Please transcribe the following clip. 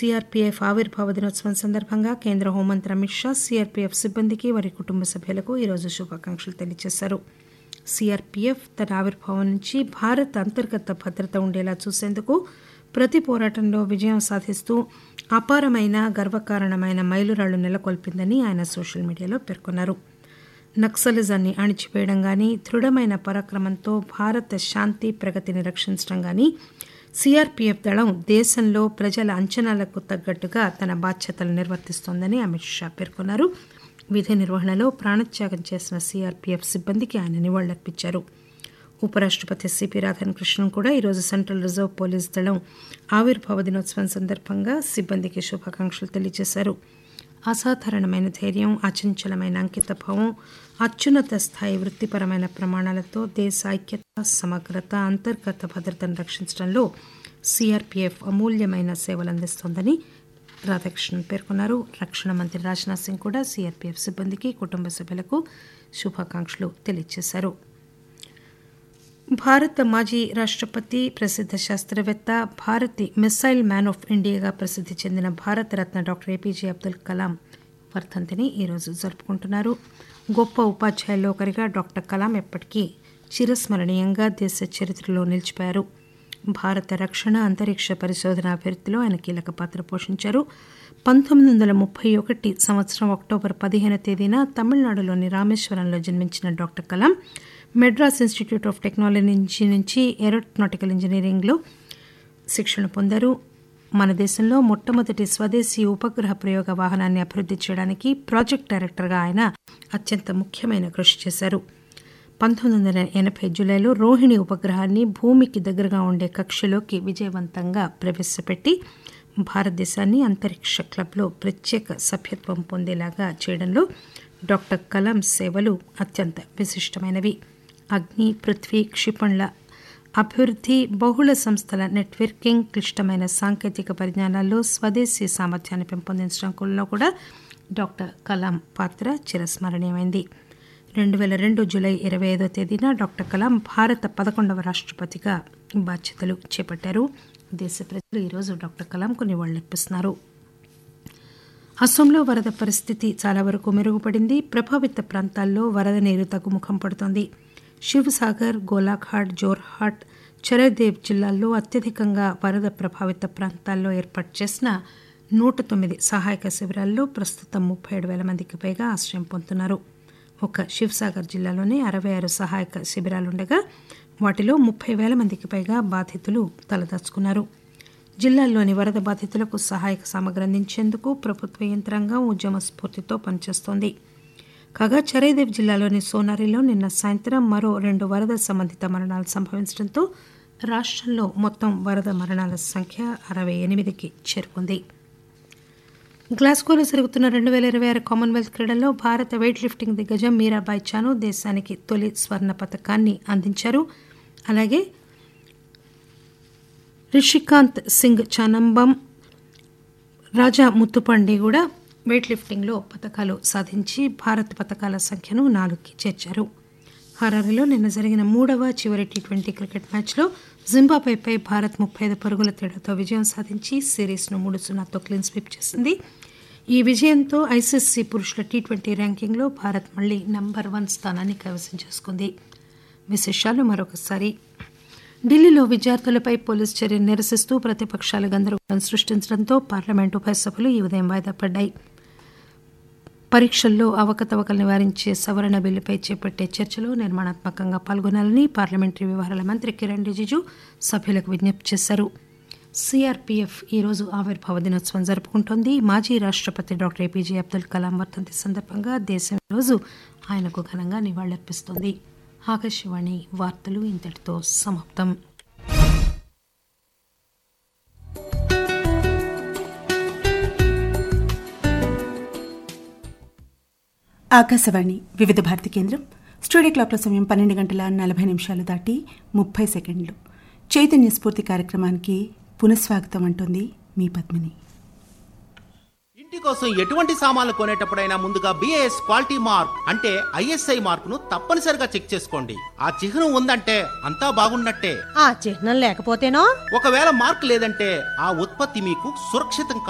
CRPF ఆవిర్భావ దినోత్సవం సందర్భంగా కేంద్ర హోంమంత్రి అమిత్ షా సీఆర్పీఎఫ్ సిబ్బందికి వారి కుటుంబ సభ్యులకు ఈరోజు శుభాకాంక్షలు తెలియజేశారు. సీఆర్పీఎఫ్ తన ఆవిర్భావం నుంచి భారత్ అంతర్గత భద్రత ఉండేలా చూసేందుకు ప్రతి పోరాటంలో విజయం సాధిస్తూ అపారమైన గర్వకారణమైన మైలురాళ్లు నెలకొల్పిందని ఆయన సోషల్ మీడియాలో పేర్కొన్నారు. నక్సలిజాన్ని అణిచివేయడం గానీ, దృఢమైన పరాక్రమంతో భారత శాంతి ప్రగతిని రక్షించడం గానీ సీఆర్పీఎఫ్ దళం దేశంలో ప్రజల అంచనాలకు తగ్గట్టుగా తన బాధ్యతలు నిర్వర్తిస్తోందని అమిత్ షా పేర్కొన్నారు. విధి నిర్వహణలో ప్రాణత్యాగం చేసిన సీఆర్పీఎఫ్ సిబ్బందికి ఆయన నివాళులర్పించారు. ఉపరాష్టపతి సిపి రాధాకృష్ణన్ కూడా ఈరోజు సెంట్రల్ రిజర్వ్ పోలీస్ దళం ఆవిర్భావ దినోత్సవం సందర్భంగా సిబ్బందికి శుభాకాంక్షలు తెలియజేశారు. అసాధారణమైన ధైర్యం, అచంచలమైన అంకితభావం, అత్యున్నత స్థాయి వృత్తిపరమైన ప్రమాణాలతో దేశ ఐక్యత, సమగ్రత, అంతర్గత భద్రతను రక్షించడంలో సీఆర్పీఎఫ్ అమూల్యమైన సేవలందిస్తోందని రాధాకృష్ణన్ పేర్కొన్నారు. రక్షణ మంత్రి రాజ్నాథ్ సింగ్ కూడా సీఆర్పీఎఫ్ సిబ్బందికి, కుటుంబ సభ్యులకు శుభాకాంక్షలు తెలియజేశారు. భారత మాజీ రాష్టపతి, ప్రసిద్ధ శాస్త్రవేత్త, భారతి మిసైల్ మ్యాన్ ఆఫ్ ఇండియాగా ప్రసిద్ధి చెందిన భారతరత్న డాక్టర్ ఏపీజే అబ్దుల్ కలాం వర్ధంతిని ఈరోజు జరుపుకుంటున్నారు. గొప్ప ఉపాధ్యాయుల్లో ఒకరిగా డాక్టర్ కలాం ఎప్పటికీ చిరస్మరణీయంగా దేశ చరిత్రలో నిలిచిపోయారు. భారత రక్షణ, అంతరిక్ష పరిశోధన అభివృద్ధిలో ఆయన కీలక పాత్ర పోషించారు. 1931 సంవత్సరం అక్టోబర్ 15వ తేదీన తమిళనాడులోని రామేశ్వరంలో జన్మించిన doctor Kalam Madras institute of technology నుంచి ఏరోనాటికల్ ఇంజనీరింగ్లో శిక్షణ పొందారు. మన దేశంలో మొట్టమొదటి స్వదేశీ ఉపగ్రహ ప్రయోగ వాహనాన్ని అభివృద్ధి చేయడానికి ప్రాజెక్ట్ డైరెక్టర్గా ఆయన అత్యంత ముఖ్యమైన కృషి చేశారు. 1980 జూలైలో రోహిణి ఉపగ్రహాన్ని భూమికి దగ్గరగా ఉండే కక్షలోకి విజయవంతంగా ప్రవేశపెట్టి భారతదేశాన్ని అంతరిక్ష క్లబ్లో ప్రత్యేక సభ్యత్వం పొందేలాగా చేయడంలో డాక్టర్ కలాం సేవలు అత్యంత విశిష్టమైనవి. అగ్ని, పృథ్వీ, క్షిపణుల అభివృద్ధి, బహుళ సంస్థల నెట్వర్కింగ్, క్లిష్టమైన సాంకేతిక పరిజ్ఞానాల్లో స్వదేశీ సామర్థ్యాన్ని పెంపొందించడంలో కూడా డాక్టర్ కలాం పాత్ర చిరస్మరణీయమైంది. 2002 జూలై 25వ తేదీన డాక్టర్ కలాం భారత 11వ రాష్టపతిగా బాధ్యతలు చేపట్టారు. దేశ ప్రజలు ఈరోజు డాక్టర్ కలాంకు నివాళులర్పిస్తున్నారు. అస్సాంలో వరద పరిస్థితి చాలా వరకు మెరుగుపడింది. ప్రభావిత ప్రాంతాల్లో వరద నీరు తగ్గుముఖం పడుతోంది. శివసాగర్, గోలాఘాట్, జోర్హాట్, చరైదేవ్ జిల్లాల్లో అత్యధికంగా వరద ప్రభావిత ప్రాంతాల్లో ఏర్పాటు చేసిన 109 సహాయక శిబిరాల్లో ప్రస్తుతం 37,000 మందికి పైగా ఆశ్రయం పొందుతున్నారు. ఒక శివసాగర్ జిల్లాలోనే 66 సహాయక శిబిరాలుండగా వాటిలో 30,000 మందికి పైగా బాధితులు తలదాచుకున్నారు. జిల్లాల్లోని వరద బాధితులకు సహాయక సామగ్రి అందించేందుకు ప్రభుత్వ యంత్రాంగం ఉద్యమ స్ఫూర్తితో పనిచేస్తోంది. కాగా చరైదేవ్ జిల్లాలోని సోనారిలో నిన్న సాయంత్రం మరో 2 వరద సంబంధిత మరణాలు సంభవించడంతో రాష్టంలో మొత్తం వరద మరణాల సంఖ్య 68కి చేరుకుంది. గ్లాస్గోలో జరుగుతున్న 2026 కామన్వెల్త్ క్రీడల్లో భారత వెయిట్ లిఫ్టింగ్ దిగ్గజం మీరాబాయ్ చాను దేశానికి తొలి స్వర్ణ పతకాన్ని అందించారు. అలాగే రిషికాంత్ సింగ్ చానంబం, రాజా ముత్తుపండి కూడా వెయిట్ లిఫ్టింగ్లో పతకాలు సాధించి భారత పతకాల సంఖ్యను 4కి చేర్చారు. హరారీలో నిన్న జరిగిన 3వ చివరి టీ20 క్రికెట్ మ్యాచ్లో జింబాబ్వేపై భారత్ 35 పరుగుల తేడాతో విజయం సాధించి సిరీస్ను 3-0తో క్లీన్ స్వీప్ చేసింది. ఈ విజయంతో ఐసీసీ పురుషుల టీ20 ర్యాంకింగ్లో భారత్ మళ్లీ నంబర్ 1 స్థానాన్ని కైవసం చేసుకుంది. విశేషాలు మరొకసారి. ఢిల్లీలో విద్యార్థులపై పోలీసు చర్యను నిరసిస్తూ ప్రతిపక్షాలు గందరగోళం సృష్టించడంతో పార్లమెంటు ఉభయ సభలు ఈ ఉదయం వాయిదా పడ్డాయి. పరీక్షల్లో అవకతవకలు నివారించే సవరణ బిల్లుపై చేపట్టే చర్చలో నిర్మాణాత్మకంగా పాల్గొనాలని పార్లమెంటరీ వ్యవహారాల మంత్రి కిరణ్ రిజిజు సభ్యులకు విజ్ఞప్తి చేశారు. సీఆర్పీఎఫ్ ఈరోజు ఆవిర్భావ దినోత్సవం జరుపుకుంటోంది. మాజీ రాష్టపతి డాక్టర్ ఏపీజే అబ్దుల్ కలాం వర్ధంతి సందర్భంగా దేశం ఈరోజు ఆయనకు ఘనంగా నివాళులర్పిస్తోంది. ఆకాశవాణి వార్తలు ఇంతటితో సమాప్తం. ఆకాశవాణి వివిధ భారతి కేంద్రం. స్టూడియో క్లాక్ల సమయం 12:40 దాటి 30 సెకండ్లు. చైతన్య స్ఫూర్తి కార్యక్రమానికి పునఃస్వాగతం అంటోంది మీ పద్మిని. ఇంటి కోసం ఎటువంటి సామాన్లు కొనేటప్పుడైనా ముందుగా BIS క్వాలిటీ మార్క్ అంటే ISI మార్కును తప్పనిసరిగా చెక్ చేసుకోండి. ఆ చిహ్నం ఉందంటే అంతా బాగున్నట్టే. ఆ చిహ్నం లేకపోతేనో, ఒకవేళ మార్క్ లేదంటే ఆ ఉత్పత్తి మీకు సురక్షితం